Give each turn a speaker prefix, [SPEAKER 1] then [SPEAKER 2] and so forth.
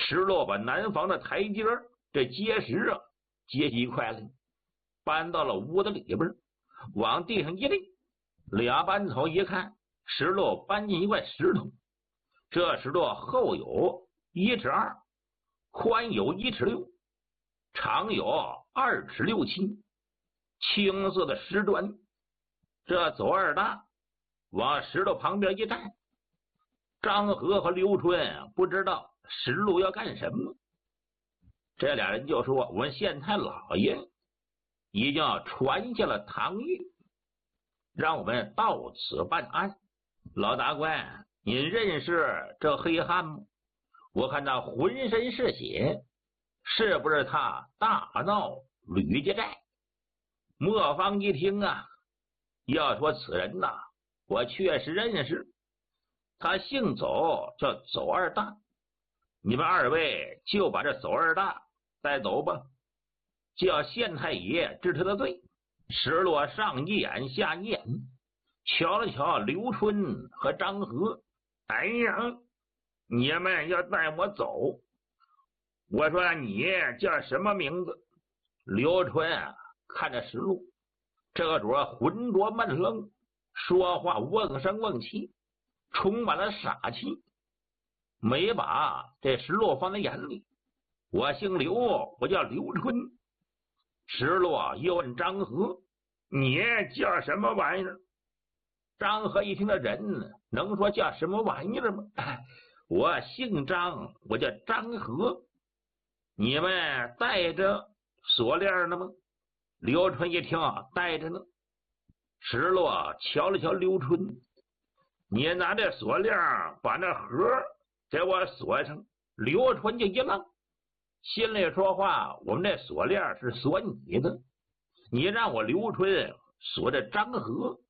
[SPEAKER 1] 石落把南房的台阶这结石啊结起一块来，搬到了屋子里边，往地上一立。俩班头一看，石落搬进一块石头，这石头厚有1尺2，宽有1尺6，长有2尺6、7，青色的石砖。这走二大往石头旁边一站，张和和刘春不知道石路要干什么。这俩人就说：“我们县太老爷已经传下了堂谕，让我们到此办案。老大官，您认识这黑汉吗？我看他浑身是血，是不是他大闹吕家寨？”磨坊一听啊，要说此人呐，我确实认识，他姓走，叫走二大。你们二位就把这走二大带走吧，叫县太爷治他的罪。石落上一眼下一眼，瞧了瞧刘春和张和，哎呀，你们要带我走？我说你叫什么名字？刘春看着石路，这个主浑浊闷愣，说话瓮声瓮气，充满了傻气，没把这石落放在眼里。我姓刘，我叫刘春。石落又问张和：“你叫什么玩意儿？”张和一听这人能说叫什么玩意儿吗？我姓张，我叫张和。你们带着锁链了吗？刘春一听带着呢。石落瞧了瞧刘春：“你拿这锁链把那盒给我锁上。”刘春就一愣，心里说话：“我们这锁链是锁你的，你让我刘春锁着张和，